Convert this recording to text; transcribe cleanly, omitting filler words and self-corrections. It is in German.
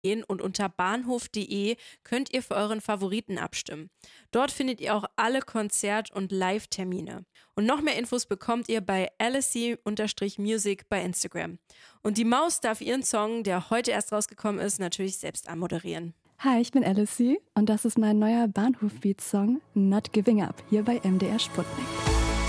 gehen und unter bahnhof.de könnt ihr für euren Favoriten abstimmen. Dort findet ihr auch alle Konzert- und Live-Termine. Und noch mehr Infos bekommt ihr bei LSC_music bei Instagram. Und die Maus darf ihren Song, der heute erst rausgekommen ist, natürlich selbst anmoderieren. Hi, ich bin Alice und das ist mein neuer Bahnhof-Beat-Song Not Giving Up hier bei MDR Sputnik.